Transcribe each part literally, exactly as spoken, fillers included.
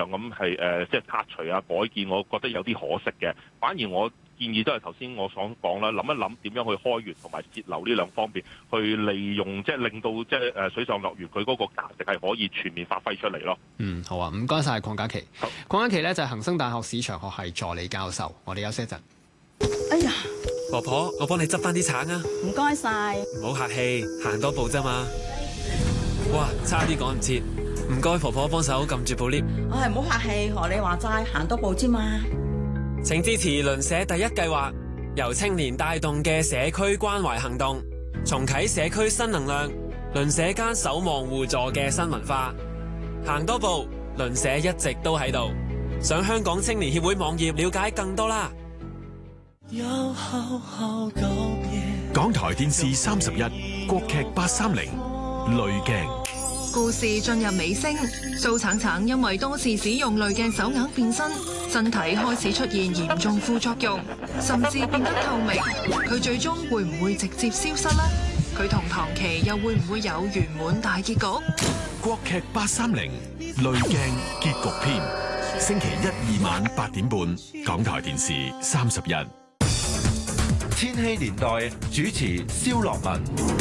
上咁係誒即係拆除啊改建，我覺得有啲可惜嘅。反而我建議都係頭先我所講啦，諗一諗點樣去開源同埋節流呢兩方面，去利用即係令到即係誒水上樂園佢嗰個價值係可以全面發揮出嚟咯。 嗯，好啊，唔該晒鄺家麒。鄺家麒咧就係恒生大學市場學系助理教授。我哋休息一陣。 哎呀， 婆婆，我幫你執翻啲橙啊！ 唔該晒， 唔好客氣，行多步啫嘛。哇，差啲趕唔切，唔該婆婆幫手撳住部 lift。 唉，唔好客氣，學你話齋，行多步啫嘛。 請支持鄰舍第一計劃，由青年帶動嘅社區關懷行動，重啟社區新能量，鄰舍間守望互助嘅新文化。行多步，鄰舍一直都喺度。上香港青年協會網頁了解更多啦。 港台電視三十一，國劇八三零，濾鏡。 故事進入尾聲，蘇橙橙因為多次使用濾鏡手鐲變身，身體開始出現嚴重副作用，甚至變得透明。佢最終會唔會直接消失呢？佢同唐琪又會唔會有圓滿大結局？ 國劇八三零，濾鏡結局篇，星期一二晚八點半，港台電視三十一。 千禧年代主持蕭樂文。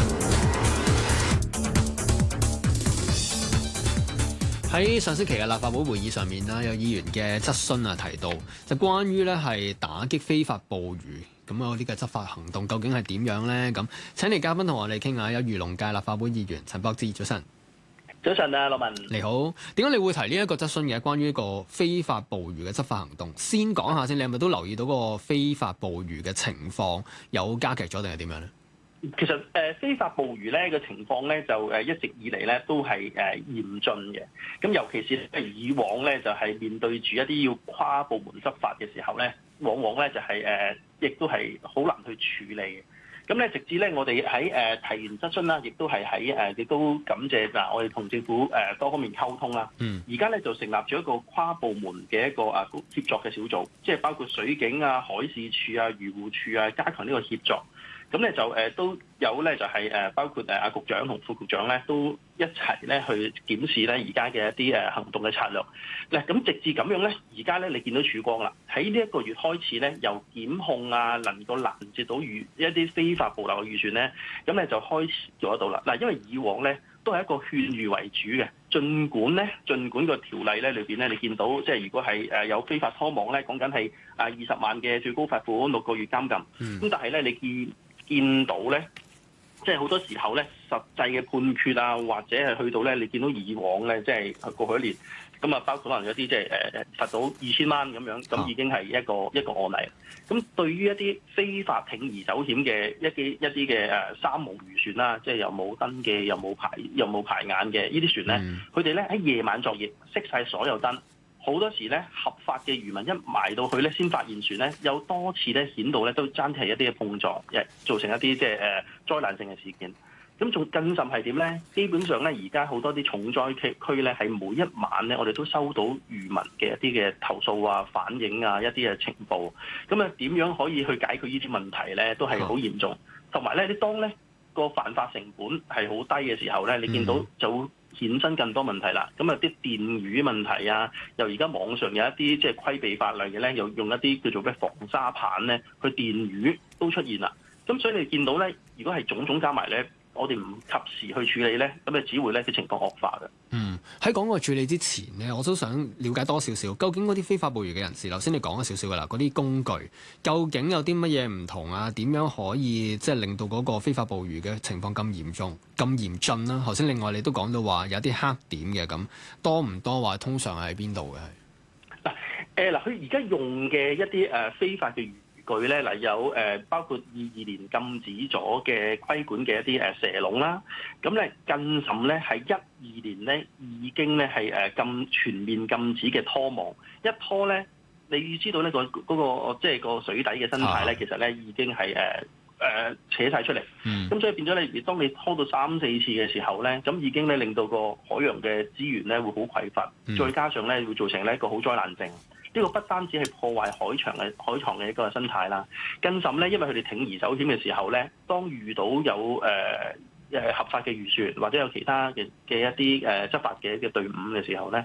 喺上星期嘅立法會會議上面啦，有議員嘅質詢啊提到，就關於咧係打擊非法捕魚咁嗰啲嘅執法行動究竟係點樣咧？咁請嚟嘉賓同我哋傾下，有漁農界立法會議員陳博志，早晨。 早晨啊，樂文。 你好，點解你會提呢一個質詢嘅？關於呢個非法捕魚嘅執法行動，先講下先，你係咪都留意到個非法捕魚嘅情況有加劇咗定係點樣咧？ 其實誒、呃、非法捕魚咧嘅情況咧就誒一直以嚟咧都係誒、呃、嚴峻嘅，咁尤其是以往咧就係、是、面對住一啲要跨部門執法嘅時候咧，往往咧就係、是、誒、呃、亦都係好難去處理嘅。咁咧直至咧我哋喺誒提完質詢啦，亦都係喺誒亦都感謝嗱我哋同政府誒、呃、多方面溝通啦。嗯。而家咧就成立咗一個跨部門嘅一個啊協作嘅小組，即係包括水警啊、海事處啊、漁護處啊，加強呢個協作。咁咧就誒、呃、都有咧就係、是、誒包括誒阿局長同副局長咧都一齊咧去檢視咧而家嘅一啲誒行動嘅策略。嗱咁直至咁樣咧，而家咧你見到曙光啦。喺呢一個月開始咧，由檢控啊能夠攔截到漁一啲非法捕撈嘅漁船咧，咁咧就開始做得到啦。嗱，因為以往咧都係一個勸喻為主嘅，儘管咧儘管個條例咧裏邊咧你見到即係如果係誒有非法拖網咧，講緊係啊二十萬嘅最高罰款，六個月監禁。咁、嗯、但係咧你見見到咧，即係好多時候咧，實際嘅判決啊，或者係去到咧，你見到以往咧，即係過去一年，咁啊，包括可能有啲即係誒誒罰到二千蚊咁樣，咁已經係一個、哦、一個案例。咁對於一啲非法鋌而走險嘅一啲一啲嘅誒三無漁船啦，即係又冇登記、又冇牌、又冇牌眼嘅呢啲船咧，佢哋咧喺夜晚作業，熄晒所有燈。好多時咧，合法嘅漁民一埋到去咧，先發現船咧有多次咧顯到咧都爭係一啲嘅碰撞，誒造成一啲即係誒災難性嘅事件。咁仲更甚係點咧？基本上咧，而家好多啲重災區區咧，係每一晚咧，我哋都收到漁民嘅一啲嘅投訴啊、反映啊、一啲嘅情報。咁啊，點樣可以去解決呢啲問題咧？都係好嚴重。同埋咧，你當咧個犯法成本係好低嘅時候咧，你見到就衍生更多問題啦，咁啊啲電魚問題啊，又而家網上有一啲即係規避法例嘅咧，又用一啲叫做咩防沙棒咧，去電魚都出現啦。咁所以你見到咧，如果係種種加埋咧，我哋唔及時去處理咧，咁啊只會咧啲情況惡化嘅。 嗯，喺講個處理之前咧，我都想了解多少少，究竟嗰啲非法捕魚嘅人士，頭先你講咗少少噶啦，嗰啲工具究竟有啲乜嘢唔同啊？點樣可以即係令到嗰個非法捕魚嘅情況咁嚴重、咁嚴峻啦？頭先另外你都講到話有啲黑點嘅，咁多唔多話？通常係喺邊度嘅？ 嗱，誒嗱，佢而家用嘅一啲誒非法嘅漁具咧，嗱有誒包括二二年禁止咗嘅規管嘅一啲誒蛇籠啦，咁咧更甚咧係一二年咧已經咧係誒禁全面禁止嘅拖網，一拖咧你要知道呢個嗰個即係個水底嘅生態咧，其實咧已經係誒誒扯晒出嚟，咁、嗯、所以變咗你當你拖到三四次嘅時候咧，咁已經咧令到個海洋嘅資源咧會好匱乏，嗯、再加上咧會造成咧一個好災難性。呢個不單止係破壞海洋嘅海床嘅一個生態啦，更甚咧，因為佢哋鋌而走險嘅時候咧，當遇到有誒誒、呃、合法嘅漁船或者有其他嘅嘅一啲誒、呃、執法嘅嘅隊伍嘅時候咧，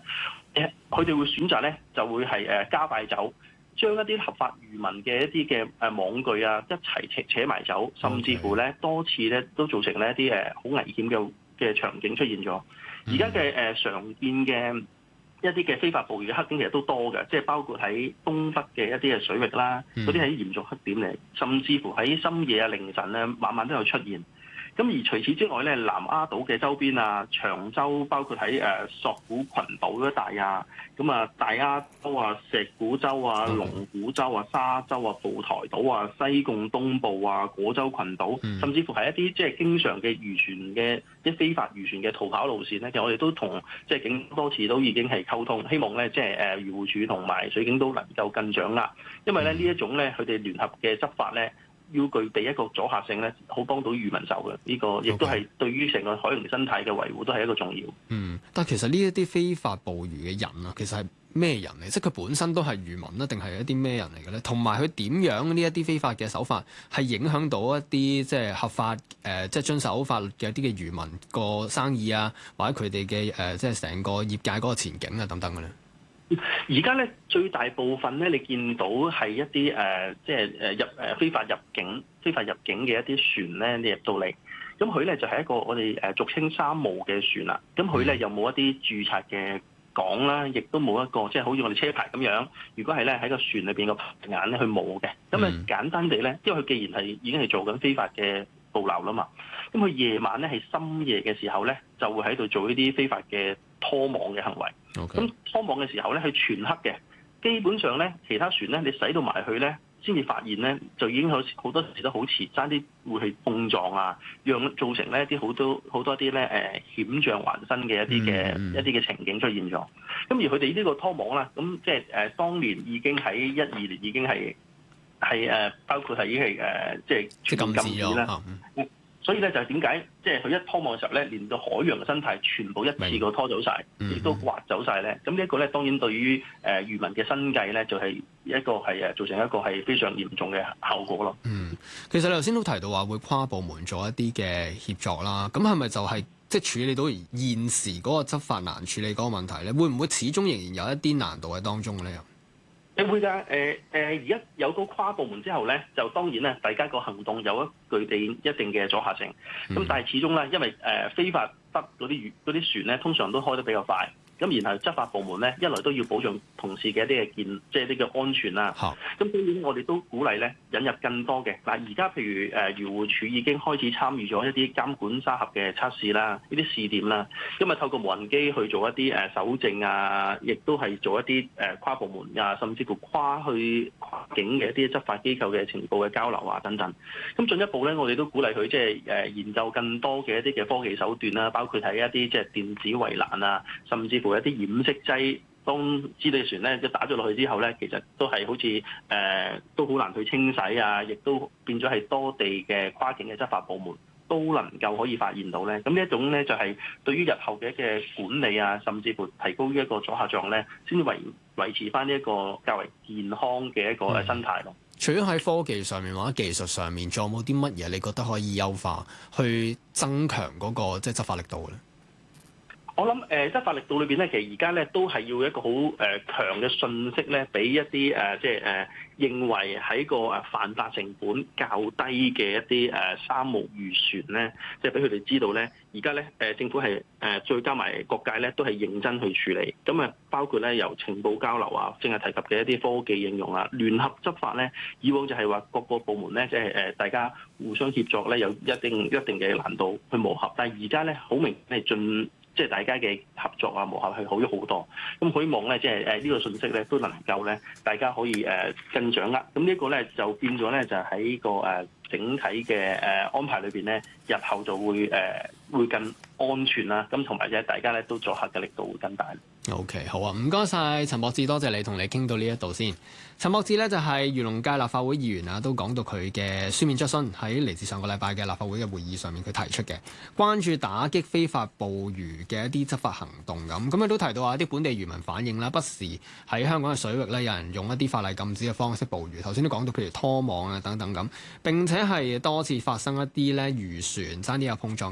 誒佢哋會選擇咧就會係誒加快走，將一啲合法漁民嘅一啲嘅誒網具啊一齊扯扯埋走，甚至乎咧多次咧都造成呢一啲誒好危險嘅嘅場景出現咗。而家嘅誒常見嘅一啲嘅非法捕魚嘅黑點其實都多嘅，即係包括喺東北嘅一啲嘅水域啦，嗰啲係嚴重黑點嚟，甚至乎喺深夜啊凌晨咧晚晚都有出現。咁而除此之外咧，南丫島嘅周邊啊，長洲包括喺誒索罟群島嗰一帶啊，咁啊大丫洲啊、石鼓洲啊、龍鼓洲啊、沙洲啊、蒲台島啊、西貢東部啊、果洲群島，甚至乎係一啲即係經常嘅漁船嘅一非法漁船嘅逃跑路線咧，其實我哋都同即係警方多次都已經係溝通，希望咧即係誒漁護署同埋水警都能夠更掌握，因為咧呢一種咧佢哋聯合嘅執法咧，要具備一個阻嚇性咧，好幫到漁民手嘅，呢、這個亦都係對於成個海洋生態嘅維護都係一個重要。 嗯，但係其實呢一啲非法捕魚嘅人啊，其實係咩人嚟？即係佢本身都係漁民啦，定係一啲咩人嚟嘅咧？同埋佢點樣呢一啲非法嘅手法係影響到一啲即係合法誒、呃，即係遵守法律嘅一啲嘅漁民個生意啊，或者佢哋嘅誒，即係成個業界嗰個前景啊等等嘅咧？ 而家咧最大部分咧，你見到係一啲誒、呃，即係誒入誒非法入境、非法入境嘅一啲船咧，你入到嚟，咁佢咧就係、是、一個我哋誒俗稱三無嘅船啦。咁佢咧又冇一啲註冊嘅港啦，亦都冇一個即係好似我哋車牌咁樣。如果係咧喺個船裏邊個牌眼咧，佢冇嘅。咁啊簡單地咧，因為佢既然係已經係做緊非法嘅捕撈啦嘛，咁佢夜晚咧係深夜嘅時候咧，就會喺度做呢啲非法嘅拖網嘅行為。咁 Okay. 拖網嘅時候咧，係全黑嘅，基本上咧，其他船咧，你駛到埋去咧，先至發現咧，就已經有好多時都好遲，爭啲會去碰撞啊，讓造成咧一啲好多好多啲咧誒險象環生嘅一啲嘅、mm hmm. 一啲嘅情景出現咗。咁而佢哋呢個拖網啦，咁即係誒當年已經喺一二年已經係係誒包括係已經係誒即係全面禁止啦。所以咧就係點解即係佢一拖網嘅時候咧，連到海洋嘅生態全部一次過拖走晒，亦都刮走晒咧。咁呢一個咧當然對於誒漁民嘅生計咧，就係一個係誒造成一個係非常嚴重嘅後果咯。 嗯，其實你頭先都提到話會跨部門做一啲嘅協作啦。咁係咪就係即係處理到現時嗰個執法難處理嗰個問題咧？會唔會始終仍然有一啲難度喺當中咧？ 你會㗎，誒、呃、誒，而、呃、家有個跨部門之後咧，就當然咧，大家個行動有一具備一定嘅阻嚇性。咁、嗯、但係始終咧，因為誒、呃、非法得嗰啲嗰啲船咧，通常都開得比較快。咁然後執法部門咧，一來都要保障同事嘅一啲嘅健，即係呢個安全啦。咁當然我哋都鼓勵咧，引入更多嘅。嗱，而家譬如誒漁護署已經開始參與咗一啲監管沙盒嘅測試啦，呢啲試點啦。咁啊透過無人機去做一啲誒搜證啊，亦都係做一啲誒跨部門啊，甚至乎跨去跨境嘅一啲執法機構嘅情報嘅交流啊等等。咁進一步咧，我哋都鼓勵佢即係誒研究更多嘅一啲嘅科技手段啦，包括係一啲即係電子圍欄啊，甚至乎一啲掩飾劑，當知你船咧一打咗落去之後咧，其實都係好似誒、呃、都好難去清洗啊，亦都變咗係多地嘅跨境嘅執法部門都能夠可以發現到咧。咁呢一種咧就係、是、對於日後嘅嘅管理啊，甚至乎提高一個阻嚇作用咧，先至維維持翻呢一個較為健康嘅一個生態咯。 除咗喺科技上面或者技術上面，仲有冇啲乜嘢你覺得可以優化，去增強嗰、那個即係執法力度咧？ 我諗誒執法力度裏邊咧，其實而家咧都係要一個好誒強嘅訊息咧，俾一啲誒即係誒認為喺個誒犯法成本較低嘅一啲誒三無漁船咧，即係俾佢哋知道咧，而家咧誒政府係誒再加埋各界咧都係認真去處理。咁啊，包括咧由情報交流啊，正係提及嘅一啲科技應用啊，聯合執法咧，以往就係話各個部門咧即係誒大家互相協作咧，有一定一定嘅難度去磨合，但係而家咧好明顯係進。即係大家嘅合作啊，磨合係好咗好多。咁希望咧，即係誒呢個信息咧，都能夠咧，大家可以誒更掌握。咁呢一個咧就變咗咧，就喺個誒整體嘅誒安排裏邊咧，日後就會誒會更安全啦。咁同埋咧，大家咧都阻嚇嘅力度會更大。 OK， 好啊，唔該晒陳博志，多謝你同你傾到呢一度先。陳博志呢，就係漁農界立法會議員啊，都講到佢嘅書面質詢喺嚟自上個禮拜嘅立法會嘅會議上面，佢提出嘅關注打擊非法捕魚嘅一啲執法行動咁。咁佢都提到話啲本地漁民反映啦，不時喺香港嘅水域呢，有人用一啲法例禁止嘅方式捕魚。頭先都講到譬如拖網啊等等咁，並且係多次發生一啲呢漁船爭啲有碰撞嘅情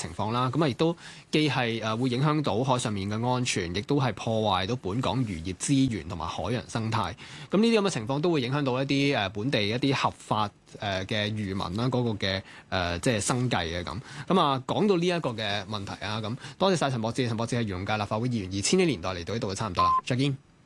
情況啦。咁啊，亦都既係誒會影響到海上面嘅安全，亦都係破壞到本港漁業資源同埋海洋生態。咁呢啲咁嘅情況都會影響到一啲誒本地一啲合法誒嘅漁民啦，嗰個嘅誒即係生計嘅咁。咁啊，講到呢一個嘅問題啊，咁多謝晒陳博志，陳博志係漁農界立法會議員，而千禧年代嚟到呢度就差唔多啦，再見。